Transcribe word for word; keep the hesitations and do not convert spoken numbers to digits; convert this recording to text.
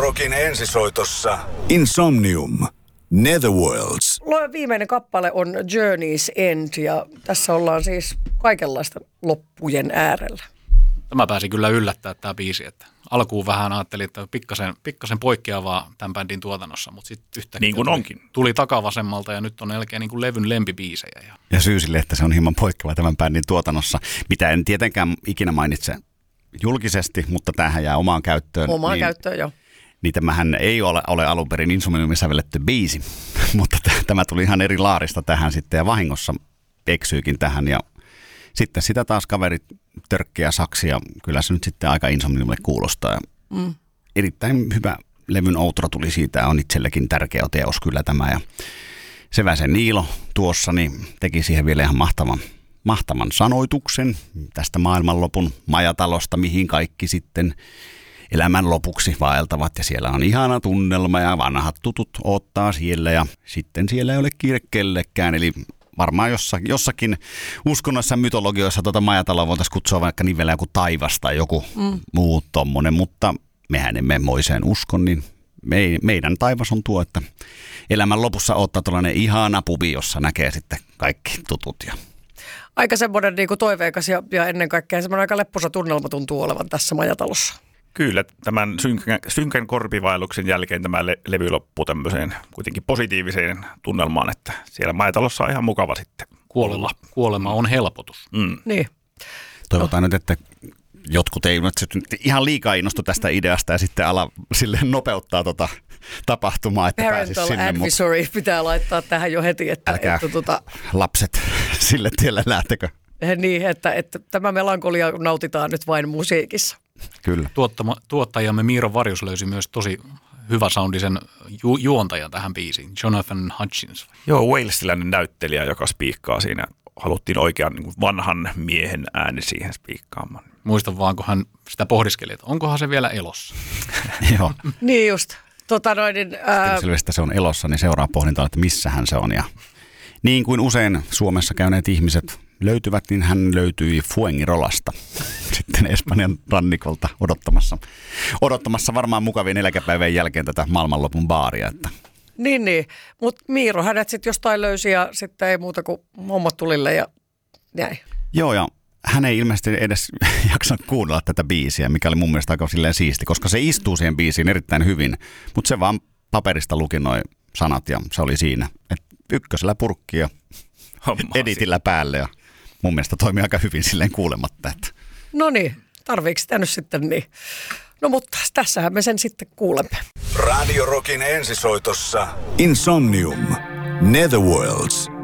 Rockin ensisoitossa Insomnium. Netherworlds. Viimeinen kappale on Journey's End ja tässä ollaan siis kaikenlaista loppujen äärellä. Tämä pääsi kyllä yllättää tämä biisi, että alkuun vähän ajattelin, että pikkasen, pikkasen poikkeavaa tämän bändin tuotannossa, mutta sitten yhtäkkiä niin kuin tuli, onkin. tuli takavasemmalta ja nyt on melkein niin kuin levyn lempibiisejä. Ja, ja syy sille, että se on hieman poikkeava tämän bändin tuotannossa, mitä en tietenkään ikinä mainitse julkisesti, mutta tämähän jää omaan käyttöön. Omaan niin, käyttöön, joo. Niin tämähän ei ole, ole alun perin Insomniumin sävelletty biisi, mutta t- tämä tuli ihan eri laarista tähän sitten ja vahingossa eksyykin tähän ja sitten sitä taas kaverit törkkiä saksia, kyllä se nyt sitten aika Insomniumille kuulostaa. Mm. Erittäin hyvä levyn outro tuli siitä, on itsellekin tärkeä teos kyllä tämä ja Seväsen Niilo tuossa niin teki siihen vielä ihan mahtavan, mahtavan sanoituksen tästä maailmanlopun majatalosta, mihin kaikki sitten elämän lopuksi vaeltavat ja siellä on ihana tunnelma ja vanhat tutut odottaa siellä ja sitten siellä ei ole kiire kellekään. Eli varmaan jossakin, jossakin uskonnossa ja mytologioissa tuota majataloa voitaisiin kutsua vaikka nivellä joku taivas tai joku mm. muu tommonen, mutta mehän emme moiseen usko, niin me, meidän taivas on tuo, että elämän lopussa odottaa tuollainen ihana pubi, jossa näkee sitten kaikki tutut ja aika semmoinen niin kuin toiveikas ja, ja ennen kaikkea semmoinen aika lepposa tunnelma tuntuu olevan tässä majatalossa. Kyllä, tämän synkän, synkän korpivaelluksen jälkeen tämä le- levy loppuu tämmöiseen kuitenkin positiiviseen tunnelmaan, että siellä majatalossa on ihan mukava sitten kuolema, kuolema on helpotus. Mm. Niin. Toivotaan no. nyt, että jotkut ei ihan liikaa innostu tästä ideasta ja sitten ala silleen nopeuttaa tota tapahtumaa, että pääsisi sinne. Parental advisory pitää laittaa tähän jo heti, että, älkää että tuota, lapset sille tielle lähtekö. Niin, että, että tämä melankolia nautitaan nyt vain musiikissa. Kyllä. Tuottama, tuottajamme Miiro Varjus löysi myös tosi hyvä soundisen ju, juontajan tähän biisiin, Jonathan Hutchins. Joo, walesilainen näyttelijä, joka spiikkaa siinä. Haluttiin oikean niin kuin vanhan miehen ääni siihen spiikkaamaan. Muistan vaan, kun hän sitä pohdiskeli, että onkohan se vielä elossa. Joo. Niin just. Tota noin, ää... Selvästi se on elossa, niin seuraa pohdintaa, että missähän se on. Ja niin kuin usein Suomessa käyneet ihmiset löytyvät, niin hän löytyi Fuengirolasta sitten Espanjan rannikolta odottamassa. Odottamassa varmaan mukavien eläkepäivän jälkeen tätä maailmanlopun baaria. Että. Niin, niin. Mutta Miiro hänet sitten jostain löysi ja sitten ei muuta kuin hommat tulille ja näin. Joo, ja hän ei ilmeisesti edes jaksanut kuunnella tätä biisiä, mikä oli mun mielestä aika silleen siisti, koska se istuu siihen biisiin erittäin hyvin, mutta se vaan paperista luki noi sanat ja se oli siinä. Et ykkösellä purkki ja editillä päälle ja mun mielestä toimii aika hyvin silleen kuulematta. Että. No niin, tarviiko sitä nyt sitten niin? No mutta tässähän me sen sitten kuulemme. Radio Rockin ensisoitossa Insomnium. Netherworlds.